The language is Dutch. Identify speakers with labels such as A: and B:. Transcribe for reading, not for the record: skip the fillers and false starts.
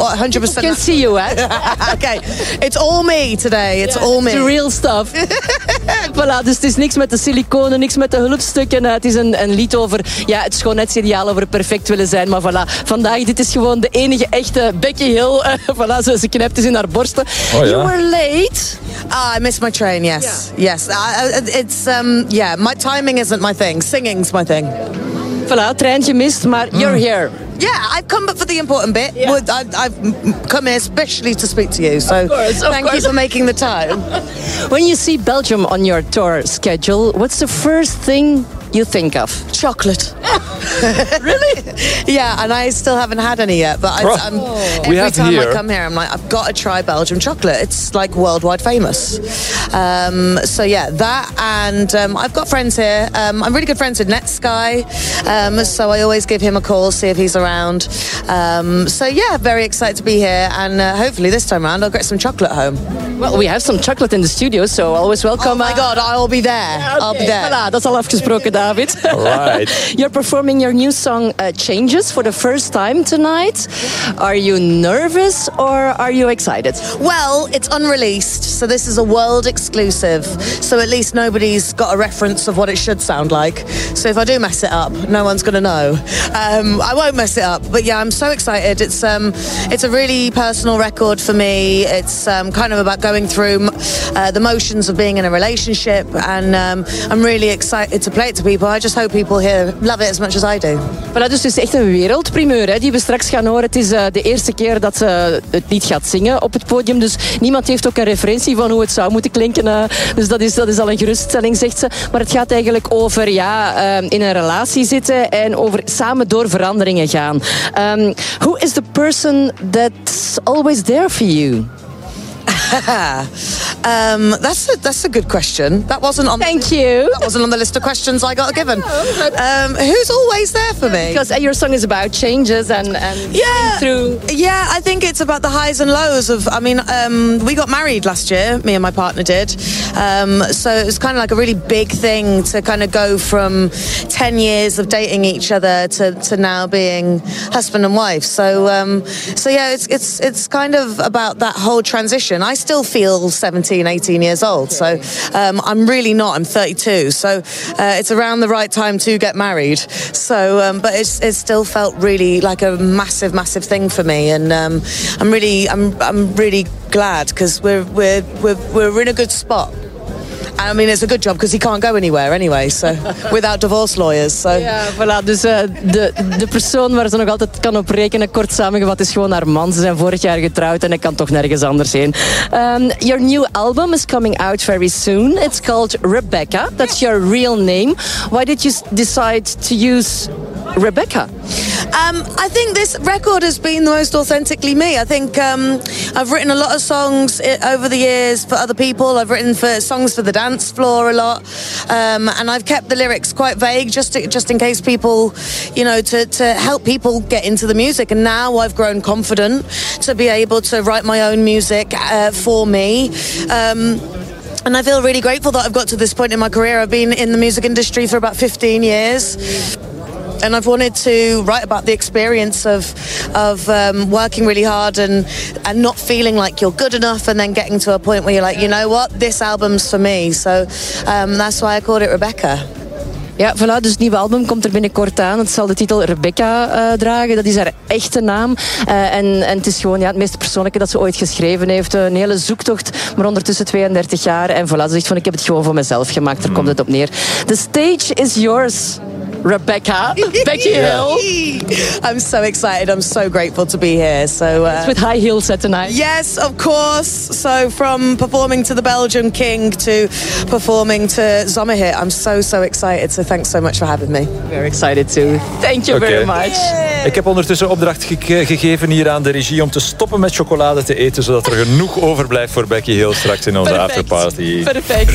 A: 100%.
B: I can see you, hè?
A: Okay, it's all me today. It's all me.
B: The real stuff. Voilà, dus het is niks met de siliconen, niks met de hulpstukken. Het is een lied over het schoonheidsideaal, over perfect willen zijn. Maar voilà, vandaag, dit is gewoon de enige echte Becky Hill. Voilà, ze knijpt is in haar borsten.
C: Oh, ja.
B: You were late.
A: I missed my train, yes. Yeah. Yes. It's, my timing isn't my thing. Singing's my thing.
B: Voilà, trein gemist, maar you're here.
A: Yeah, I've come for the important bit.
B: Yeah.
A: I've come here especially to speak to you. So thank you for making the time.
B: When you see Belgium on your tour schedule, what's the first thing you think of?
A: Chocolate.
B: Really?
A: Yeah, and I still haven't had any yet. But every time I come here, I'm like, I've got to try Belgium chocolate. It's like worldwide famous. So yeah, that, and I've got friends here. I'm really good friends with Netsky. So I always give him a call, see if he's around. So yeah, very excited to be here, and hopefully this time around I'll get some chocolate home.
B: Well, we have some chocolate in the studio, so always welcome.
A: Oh my God, I'll be there.
B: Okay,
A: I'll be there.
B: Voilà, dat is al afgesproken, David.
C: All right.
B: You're performing your new song Changes for the first time tonight. Are you nervous or are you excited?
A: Well, it's unreleased, so this is a world exclusive. So at least nobody's got a reference of what it should sound like. So if I do mess it up, no one's going to know. I won't mess it up. But yeah, I'm so excited. It's a really personal record for me. It's kind of about going through the motions of being in a relationship, and I'm really excited to play it to people. I just hope people here love it as much as I do.
B: Voilà, dus het is echt een wereldprimeur, hè, die we straks gaan horen. Het is de eerste keer dat ze het lied gaat zingen op het podium. Dus niemand heeft ook een referentie van hoe het zou moeten klinken. Dus dat is al een geruststelling, zegt ze. Maar het gaat eigenlijk over in een relatie zitten en over samen door veranderingen gaan. Who is the person that's always there for you?
A: That's a good question. That wasn't on.
B: Thank you.
A: That wasn't on the list of questions I got given. Who's always there for me?
B: Because your song is about changes and through.
A: Yeah, I think it's about the highs and lows of. I mean, we got married last year. Me and my partner did. So it was kind of like a really big thing to kind of go from 10 years of dating each other to now being husband and wife. So yeah, it's kind of about that whole transition. I still feel 17, 18 years old. So I'm really not. I'm 32. So it's around the right time to get married. So, but it still felt really like a massive, massive thing for me. And I'm really glad because we're in a good spot. I mean, it's a good job because he can't go anywhere anyway, so without divorce lawyers. So.
B: Ja, voilà. Dus de persoon waar ze nog altijd kan op rekenen, kort samengevat, is gewoon haar man. Ze zijn vorig jaar getrouwd en hij kan toch nergens anders heen. Your new album is coming out very soon. It's called Rebecca. That's your real name. Why did you decide to use Rebecca?
A: I think this record has been the most authentically me. I think I've written a lot of songs over the years for other people. I've written songs for the dance floor a lot, and I've kept the lyrics quite vague just in case people, to help people get into the music. And now I've grown confident to be able to write my own music for me. And I feel really grateful that I've got to this point in my career. I've been in the music industry for about 15 years. And I've wanted to write about the experience of working really hard and not feeling like you're good enough, and then getting to a point where you're like, you know what, this album's for me. So that's why I called it Rebecca.
B: Ja, voilà, dus het nieuwe album komt er binnenkort aan. Het zal de titel Rebecca dragen. Dat is haar echte naam. En het is gewoon het meest persoonlijke dat ze ooit geschreven heeft. Een hele zoektocht, maar ondertussen 32 jaar. En voilà, ze zegt van, ik heb het gewoon voor mezelf gemaakt. Daar komt het op neer. The stage is yours, Rebecca. Becky Hill.
A: I'm so excited. I'm so grateful to be here. So
B: it's with high heels set tonight.
A: Yes, of course. So from performing to the Belgian King to performing to Zomerhit, I'm so excited. So thanks so much for having me.
B: Very excited too. Thank you very much.
C: Yeah. Ik heb ondertussen opdracht gegeven hier aan de regie om te stoppen met chocolade te eten, zodat er genoeg overblijft voor Becky Hill straks in onze afterparty.
B: Perfect.